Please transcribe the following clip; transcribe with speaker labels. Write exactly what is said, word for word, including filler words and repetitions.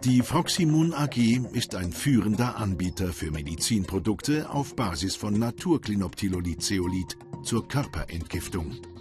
Speaker 1: Die Froximune A G ist ein führender Anbieter für Medizinprodukte auf Basis von Naturklinoptilolid-Zeolit zur Körperentgiftung.